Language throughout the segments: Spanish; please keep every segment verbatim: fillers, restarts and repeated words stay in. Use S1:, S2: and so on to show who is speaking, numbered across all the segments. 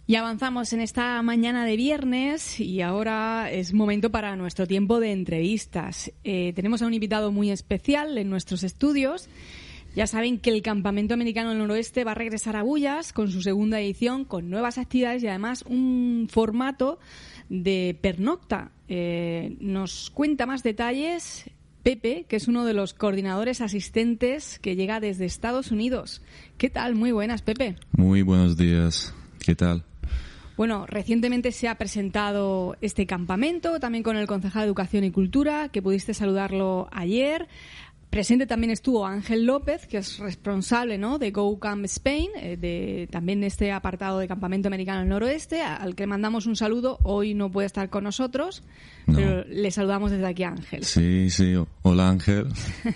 S1: Y avanzamos en esta mañana de viernes y ahora es momento para nuestro tiempo de entrevistas. Eh, tenemos a un invitado muy especial en nuestros estudios. Ya saben que el Campamento Americano del Noroeste va a regresar a Bullas con su segunda edición, con nuevas actividades y además un formato de pernocta. Eh, nos cuenta más detalles Pepe, que es uno de los coordinadores asistentes que llega desde Estados Unidos. ¿Qué tal? Muy buenas, Pepe.
S2: Muy buenos días. ¿Qué tal?
S1: Bueno, recientemente se ha presentado este campamento, también con el concejal de Educación y Cultura, que pudiste saludarlo ayer. Presente también estuvo Ángel López, que es responsable, ¿no?, de Go Camp Spain, eh, de también este apartado de Campamento Americano del Noroeste, al que mandamos un saludo. Hoy no puede estar con nosotros, no. pero le saludamos desde aquí a Ángel.
S2: Sí, sí. Hola, Ángel.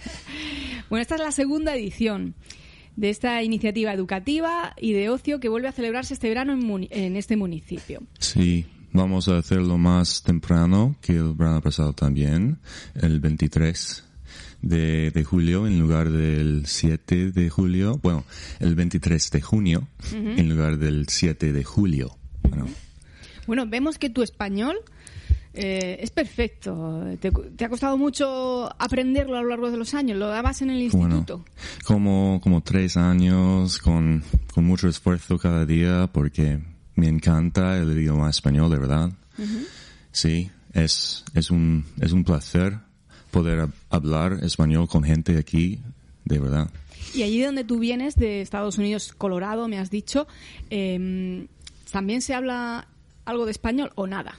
S1: Bueno, esta es la segunda edición de esta iniciativa educativa y de ocio que vuelve a celebrarse este verano en, Muni- en este municipio.
S2: Sí, vamos a hacerlo más temprano que el verano pasado también, el veintitrés de, de julio en lugar del siete de julio. Bueno, el veintitrés de junio uh-huh. en lugar del siete de julio. Bueno,
S1: bueno vemos que tu español Eh, es perfecto. ¿Te, ¿Te ha costado mucho aprenderlo a lo largo de los años? ¿Lo dabas en el instituto?
S2: Bueno, como, como tres años, con, con mucho esfuerzo cada día, porque me encanta el idioma español, de verdad. Uh-huh. Sí, es, es un, es un placer poder hablar español con gente aquí, de verdad.
S1: Y allí donde tú vienes, de Estados Unidos, Colorado, me has dicho, eh, ¿también se habla algo de español o nada?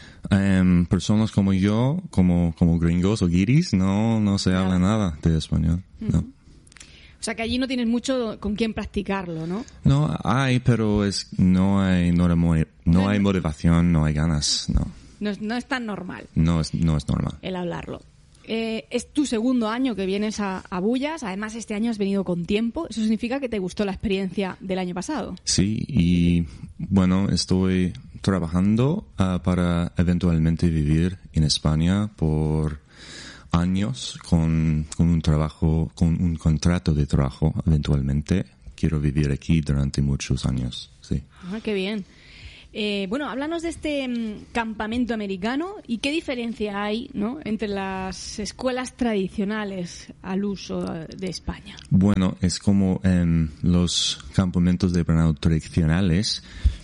S2: Um, personas como yo, como como gringos o guiris, no no se habla nada de español. Uh-huh. No.
S1: O sea que allí no tienes mucho con quién practicarlo, ¿no?
S2: No hay, pero es no hay no, no, no hay motivación, no hay ganas, no.
S1: No es, no es tan normal.
S2: No es no es normal.
S1: El hablarlo. Eh, es tu segundo año que vienes a, a Bullas. Además, este año has venido con tiempo. ¿Eso significa que te gustó la experiencia del año pasado?
S2: Sí, y bueno, estoy trabajando uh, para eventualmente vivir en España por años con, con un trabajo, con un contrato de trabajo. Eventualmente quiero vivir aquí durante muchos años. Sí.
S1: Ah, qué bien. Eh, bueno, háblanos de este um, campamento americano y qué diferencia hay, ¿no?, entre las escuelas tradicionales al uso de España.
S2: Bueno, es como um, los campamentos de verano tradicionales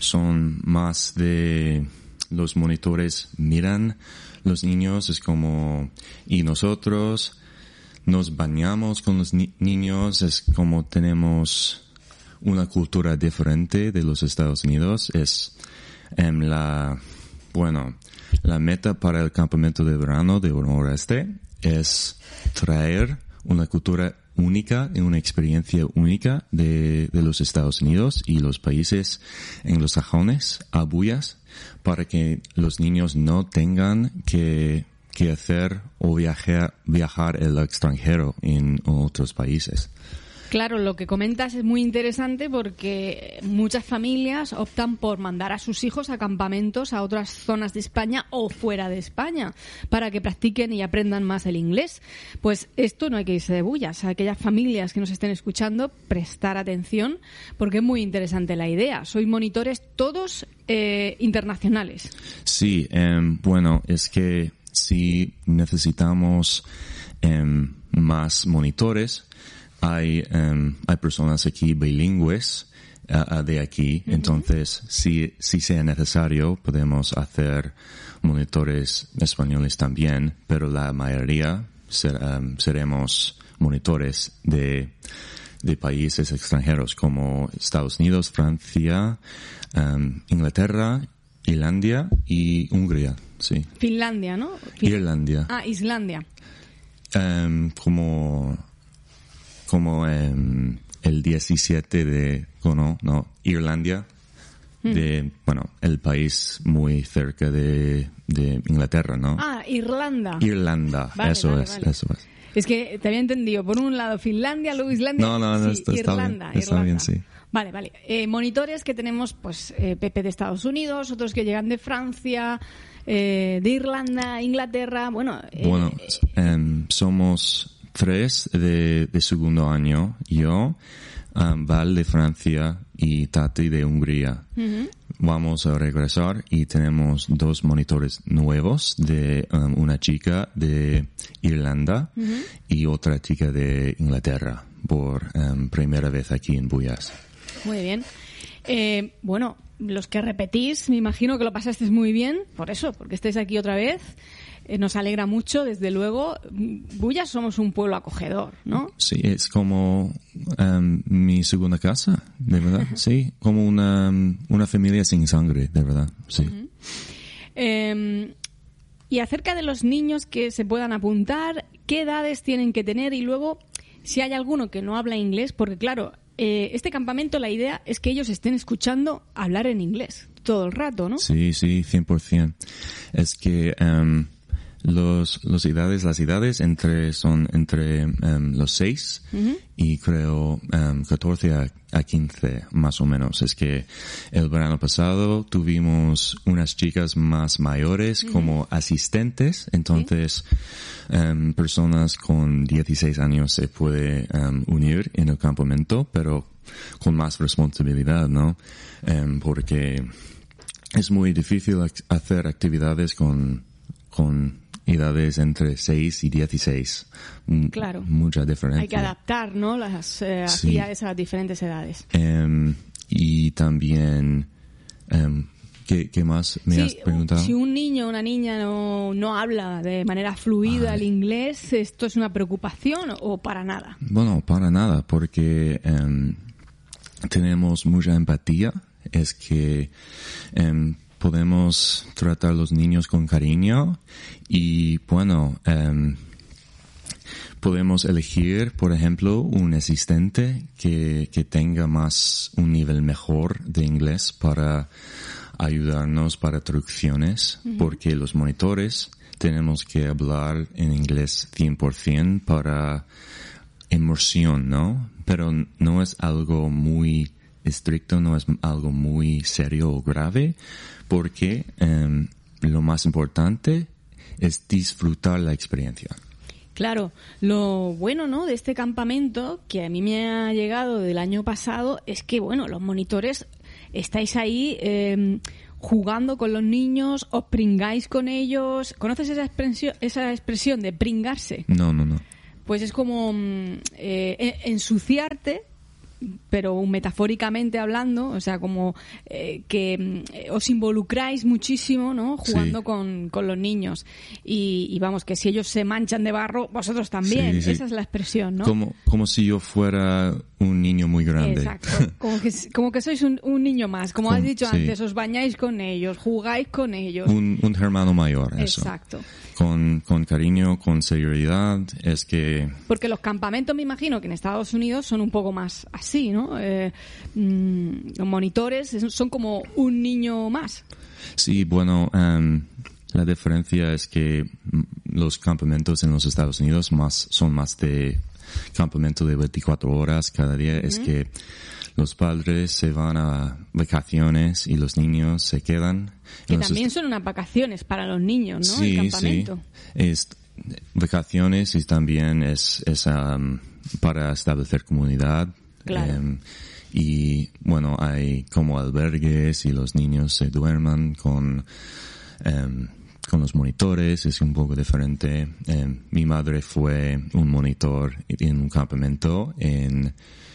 S2: son más de los monitores miran los niños, es como y nosotros nos bañamos con los ni- niños, es como tenemos una cultura diferente de los Estados Unidos. Es Um, la, bueno, la meta para el campamento de verano de Noroeste es traer una cultura única y una experiencia única de, de los Estados Unidos y los países anglosajones a Bullas para que los niños no tengan que, que hacer o viajar, viajar al extranjero en otros países.
S1: Claro, lo que comentas es muy interesante porque muchas familias optan por mandar a sus hijos a campamentos a otras zonas de España o fuera de España para que practiquen y aprendan más el inglés. Pues esto no hay que irse de Bullas. A aquellas familias que nos estén escuchando, prestar atención porque es muy interesante la idea. Sois monitores todos eh, internacionales.
S2: Sí, um, bueno, es que si necesitamos um, más monitores, Hay um, hay personas aquí bilingües uh, de aquí, uh-huh. Entonces si si sea necesario podemos hacer monitores españoles también, pero la mayoría ser, um, seremos monitores de de países extranjeros como Estados Unidos, Francia, um, Inglaterra, Islandia y Hungría, sí.
S1: Finlandia, ¿no? Fin-
S2: Irlandia.
S1: Ah, Islandia.
S2: Um, como como um, el diecisiete de, no, no, Irlandia, de, mm. bueno, el país muy cerca de, de Inglaterra, ¿no?
S1: Ah, Irlanda.
S2: Irlanda,
S1: vale,
S2: eso
S1: vale,
S2: es,
S1: vale.
S2: eso es.
S1: Es que te había entendido, por un lado Finlandia, luego Islandia,
S2: no, no, no,
S1: sí,
S2: está, está
S1: Irlanda,
S2: bien, está
S1: Irlanda.
S2: bien, sí.
S1: Vale, vale. Eh, monitores que tenemos, pues, eh, Pepe de Estados Unidos, otros que llegan de Francia, eh, de Irlanda, Inglaterra, bueno... Eh,
S2: bueno, um, somos tres de, de segundo año, yo, um, Val de Francia y Tati de Hungría. Uh-huh. vamos a regresar y tenemos dos monitores nuevos de um, una chica de Irlanda uh-huh. y otra chica de Inglaterra por um, primera vez aquí en Buyas.
S1: Muy bien. Eh, bueno, los que repetís, me imagino que lo pasasteis muy bien, por eso, porque estáis aquí otra vez. Eh, nos alegra mucho, desde luego. Buyas somos un pueblo acogedor, ¿no?
S2: Sí, es como um, mi segunda casa, de verdad. Sí, como una, una familia sin sangre, de verdad. Sí.
S1: Uh-huh. Eh, y acerca de los niños que se puedan apuntar, ¿qué edades tienen que tener? Y luego, si hay alguno que no habla inglés, porque claro, eh, este campamento, la idea es que ellos estén escuchando hablar en inglés todo el rato, ¿no?
S2: Sí, sí, cien por ciento. Es que um, los, los edades, las edades entre son entre um, los seis uh-huh. y creo um, catorce a, a quince más o menos. Es que el verano pasado tuvimos unas chicas más mayores uh-huh. como asistentes, entonces ¿sí? um, personas con dieciséis años se puede um, unir en el campamento, pero con más responsabilidad, ¿no? Um, porque es muy difícil hacer actividades con con edades entre seis y dieciséis.
S1: Claro.
S2: Mucha diferencia.
S1: Hay que adaptar, ¿no? Las eh,
S2: sí.
S1: actividades a las diferentes edades.
S2: Um, y también, um, ¿qué, ¿qué más me
S1: sí,
S2: has preguntado?
S1: Si un niño o una niña no, no habla de manera fluida Ay. el inglés, ¿esto es una preocupación o para nada?
S2: Bueno, para nada, porque um, tenemos mucha empatía. Es que um, podemos tratar a los niños con cariño y, bueno, um, podemos elegir, por ejemplo, un asistente que, que tenga más, un nivel mejor de inglés para ayudarnos para traducciones, uh-huh. porque los monitores tenemos que hablar en inglés cien por ciento para inmersión, ¿no? Pero no es algo muy estricto, no es algo muy serio o grave, porque um, lo más importante es disfrutar la experiencia.
S1: Claro, lo bueno, ¿no?, de este campamento, que a mí me ha llegado del año pasado, es que, bueno, los monitores estáis ahí eh, jugando con los niños, os pringáis con ellos. ¿Conoces esa expresión, esa expresión de pringarse?
S2: No, no, no.
S1: Pues es como eh, ensuciarte, pero metafóricamente hablando, o sea, como eh, que eh, os involucráis muchísimo, ¿no?, jugando sí. con, con los niños. Y, y vamos, que si ellos se manchan de barro, vosotros también. Sí, sí. Esa es la expresión, ¿no?
S2: Como, como si yo fuera un niño muy grande.
S1: Exacto. Como que, como que sois un, un niño más. Como, como has dicho sí. antes, os bañáis con ellos, jugáis con ellos.
S2: Un, un hermano mayor, eso.
S1: Exacto.
S2: Con, con cariño, con seriedad, es que...
S1: Porque los campamentos, me imagino, que en Estados Unidos son un poco más así, ¿no? Eh, mmm, los monitores son como un niño más.
S2: Sí, bueno, um, la diferencia es que los campamentos en los Estados Unidos más son más de campamento de veinticuatro horas cada día. Uh-huh. Es que los padres se van a vacaciones y los niños se quedan.
S1: Que también est- son unas vacaciones para los niños, ¿no?
S2: Sí,
S1: el campamento.
S2: Sí. Es vacaciones y también es, es um, para establecer comunidad.
S1: Claro.
S2: Um, y bueno, hay como albergues y los niños se duerman con, um, con los monitores, es un poco diferente. Um, mi madre fue un monitor en un campamento en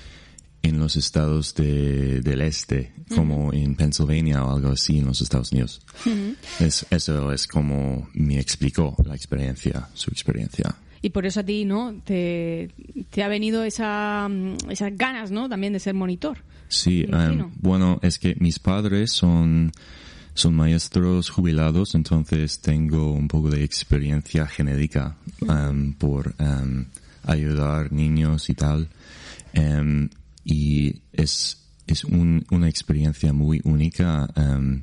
S2: en los estados de, del este, como uh-huh. en Pennsylvania o algo así en los Estados Unidos. Uh-huh. Es, eso es como me explicó la experiencia, su experiencia.
S1: Y por eso a ti, ¿no?, te, te ha venido esa, esas ganas, ¿no?, también de ser monitor.
S2: Sí, um, bueno, es que mis padres son, son maestros jubilados, entonces tengo un poco de experiencia genética um, uh-huh. por um, ayudar niños y tal. Um, y es, es un, una experiencia muy única um,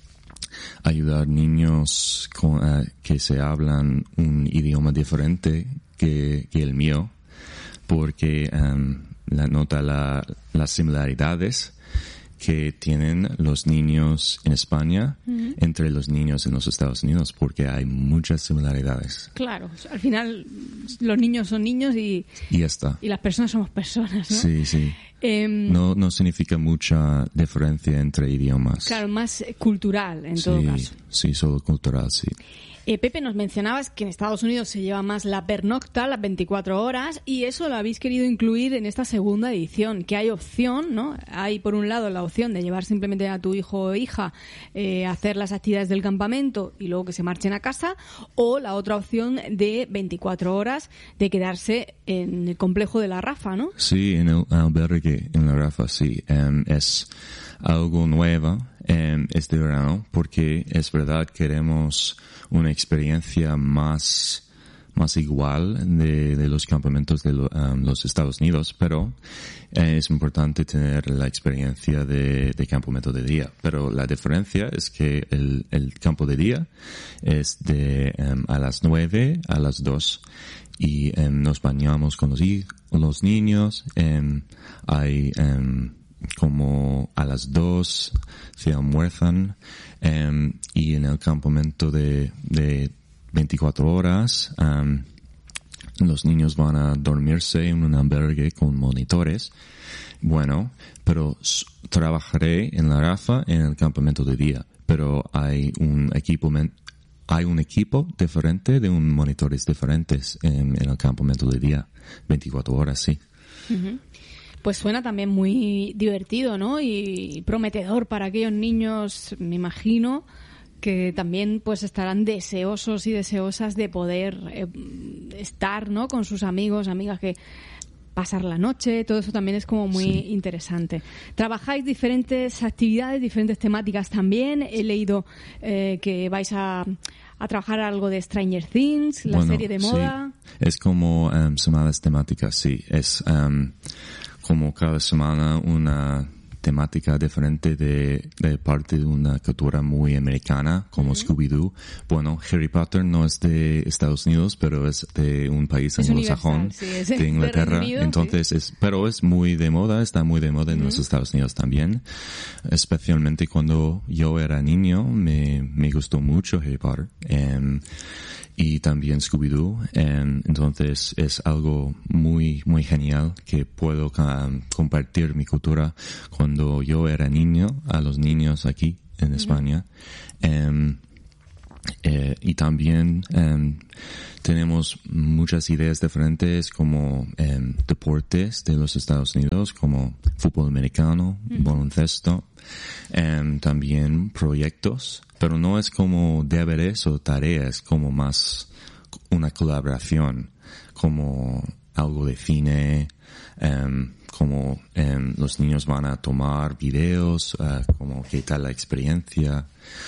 S2: ayudar niños con, uh, que se hablan un idioma diferente que, que el mío, porque um, la nota la, las similaridades que tienen los niños en España uh-huh. entre los niños en los Estados Unidos, porque hay muchas similaridades.
S1: Claro, al final los niños son niños y,
S2: y ya está.
S1: Y las personas somos personas, ¿no?
S2: Sí, sí.
S1: Eh,
S2: no, no significa mucha diferencia entre idiomas.
S1: Claro, más cultural en
S2: sí,
S1: todo caso.
S2: Sí, solo cultural, sí.
S1: Eh, Pepe, nos mencionabas que en Estados Unidos se lleva más la pernocta, las veinticuatro horas, y eso lo habéis querido incluir en esta segunda edición, que hay opción, ¿no? Hay, por un lado, la opción de llevar simplemente a tu hijo o hija eh, a hacer las actividades del campamento y luego que se marchen a casa, o la otra opción de veinticuatro horas de quedarse en el complejo de la Rafa, ¿no?
S2: Sí, en el albergue, en la Rafa, sí. Um, es algo nuevo um, este verano, porque es verdad, queremos una experiencia más más igual de, de los campamentos de lo, um, los Estados Unidos, pero eh, es importante tener la experiencia de, de campamento de día. Pero la diferencia es que el, el campo de día es de um, a las nueve a las dos y um, nos bañamos con los, con los niños. Um, hay um, como a las dos se almuerzan um, y en el campamento de, de veinticuatro horas um, los niños van a dormirse en un albergue con monitores. Bueno, pero trabajaré en la Rafa en el campamento de día, pero hay un equipo hay un equipo diferente de un monitores diferentes en, en el campamento de día, veinticuatro horas, sí.
S1: Uh-huh. Pues suena también muy divertido, ¿no? Y prometedor para aquellos niños, me imagino, que también pues estarán deseosos y deseosas de poder eh, estar, ¿no? Con sus amigos, amigas, que pasar la noche, todo eso también es como muy sí. interesante. Trabajáis diferentes actividades, diferentes temáticas también. He leído eh, que vais a, a trabajar algo de Stranger Things, la
S2: bueno,
S1: serie de moda.
S2: Sí. Es como um, semanas temáticas, sí. Es um, como cada semana una temática diferente de, de parte de una cultura muy americana, como uh-huh. Scooby-Doo. Bueno, Harry Potter no es de Estados Unidos, pero es de un país
S1: es
S2: anglosajón,
S1: sí, es
S2: de Inglaterra.
S1: Unido,
S2: Entonces, sí. es, pero es muy de moda, está muy de moda en uh-huh. los Estados Unidos también. Especialmente cuando yo era niño, me, me gustó mucho Harry Potter. Um, y también Scooby-Doo. Um, entonces es algo muy, muy genial que puedo um, compartir mi cultura cuando yo era niño a los niños aquí en España. Uh-huh. Um, eh, y también um, tenemos muchas ideas diferentes como um, deportes de los Estados Unidos, como fútbol americano, uh-huh. baloncesto. Um, también proyectos, pero no es como deberes o tareas, como más una colaboración, como algo de cine, um, como um, los niños van a tomar videos, uh, como qué tal la experiencia,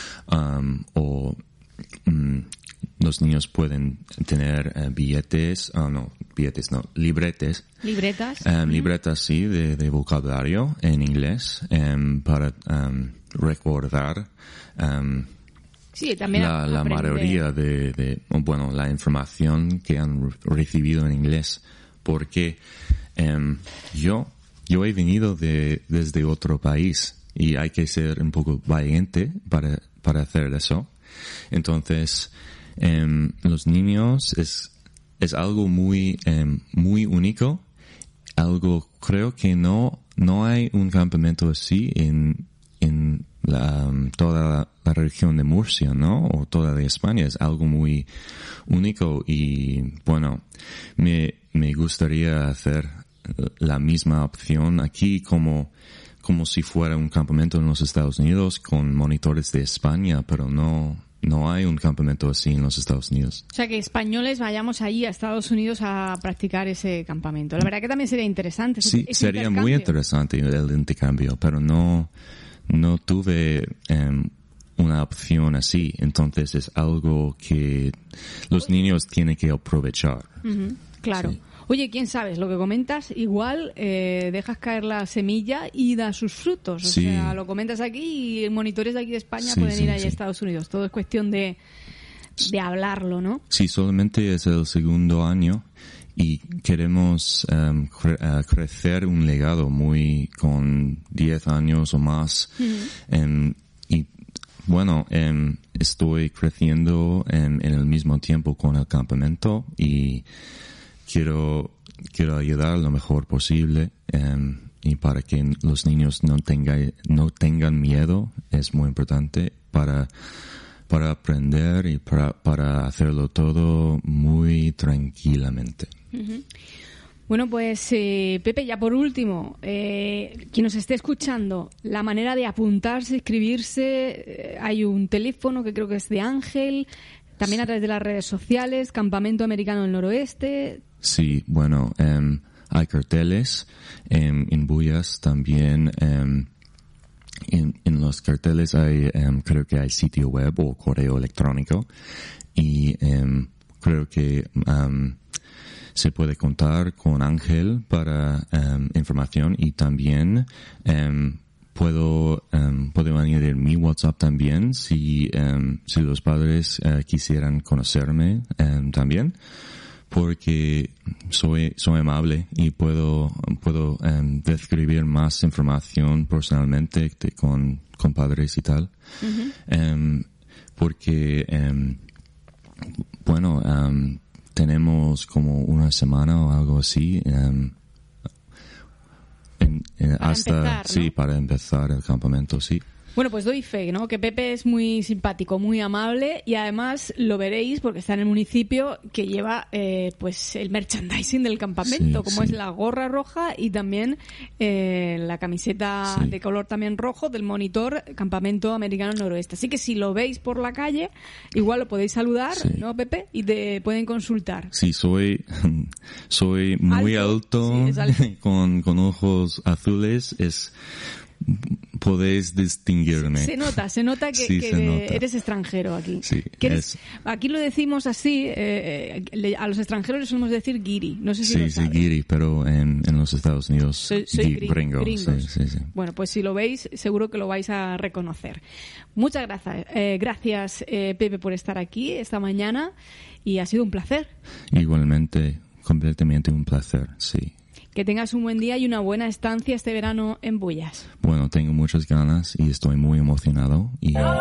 S2: um, o um, los niños pueden tener uh, billetes, oh no, billetes no, libretes.
S1: Libretas.
S2: Um, libretas, sí, de, de vocabulario en inglés, um, para um, recordar um,
S1: sí, también
S2: la, la mayoría de, de, bueno, la información que han recibido en inglés. Porque um, yo, yo he venido de, desde otro país y hay que ser un poco valiente para, para hacer eso. Entonces, Um, los niños es es algo muy um, muy único, algo creo que no no hay un campamento así en en la, um, toda la, la región de Murcia, ¿no? O toda de España. Es algo muy único y bueno, me me gustaría hacer la misma opción aquí como como si fuera un campamento en los Estados Unidos con monitores de España, pero no No hay un campamento así en los Estados Unidos.
S1: O sea, que españoles vayamos allí a Estados Unidos a practicar ese campamento. La verdad que también sería interesante. Ese,
S2: sí,
S1: ese
S2: sería muy interesante el intercambio, pero no, no tuve um, una opción así. Entonces es algo que los niños tienen que aprovechar.
S1: Uh-huh, claro. Sí. Oye, quién sabe, lo que comentas, igual eh, dejas caer la semilla y da sus frutos. O
S2: sí.
S1: sea, lo comentas aquí y monitores de aquí de España
S2: sí,
S1: pueden
S2: sí,
S1: ir allá
S2: sí.
S1: a Estados Unidos. Todo es cuestión de, de hablarlo, ¿no?
S2: Sí, solamente es el segundo año y queremos um, cre- uh, crecer un legado muy con diez años o más. Uh-huh. Um, y bueno, um, estoy creciendo um, en el mismo tiempo con el campamento y quiero quiero ayudar lo mejor posible um, y para que los niños no tengan no tengan miedo es muy importante para para aprender y para para hacerlo todo muy tranquilamente.
S1: Uh-huh. Bueno, pues eh, Pepe, ya por último, eh, quien nos esté escuchando, la manera de apuntarse, inscribirse, eh, hay un teléfono que creo que es de Ángel, también a través de las redes sociales, Campamento Americano del Noroeste.
S2: Sí, bueno, um, hay carteles um, en Bullas también. Um, en, en los carteles hay, um, creo que hay sitio web o correo electrónico y um, creo que um, se puede contar con Ángel para um, información y también um, puedo um, puedo añadir mi WhatsApp también si um, si los padres uh, quisieran conocerme um, también, porque soy soy amable y puedo puedo um, describir más información personalmente de, con con padres y tal. Uh-huh. um, porque um, bueno um, tenemos como una semana o algo así um, en, en,
S1: para
S2: hasta
S1: empezar, ¿no?
S2: Sí, para empezar el campamento, sí.
S1: Bueno, pues doy fe, ¿no? Que Pepe es muy simpático, muy amable y además lo veréis porque está en el municipio que lleva eh, pues el merchandising del campamento,
S2: Sí,
S1: como
S2: sí.
S1: es la gorra roja y también eh, la camiseta
S2: Sí.
S1: de color también rojo del monitor Campamento Americano Noroeste. Así que si lo veis por la calle, igual lo podéis saludar,
S2: Sí.
S1: ¿no, Pepe? Y te pueden consultar.
S2: Sí, soy soy muy
S1: Alto,
S2: alto,
S1: sí, es alto.
S2: con con ojos azules, es podéis distinguirme.
S1: Se nota, se nota que,
S2: Sí,
S1: que
S2: se nota.
S1: eres extranjero aquí.
S2: Sí,
S1: Que eres-
S2: es-
S1: Aquí lo decimos así, eh, le- a los extranjeros les solemos decir guiri. No sé si
S2: Sí,
S1: lo
S2: sí,
S1: sabes.
S2: guiri, pero en, en los Estados Unidos,
S1: Soy, soy
S2: gui-
S1: gring-
S2: gringo,
S1: gringos.
S2: sí, sí, sí.
S1: Bueno, pues si lo veis, seguro que lo vais a reconocer. Muchas gracias, eh, gracias eh, Pepe, por estar aquí esta mañana y ha sido un placer.
S2: Igualmente, completamente un placer, sí.
S1: Que tengas un buen día y una buena estancia este verano en Bullas.
S2: Bueno, tengo muchas ganas y estoy muy emocionado y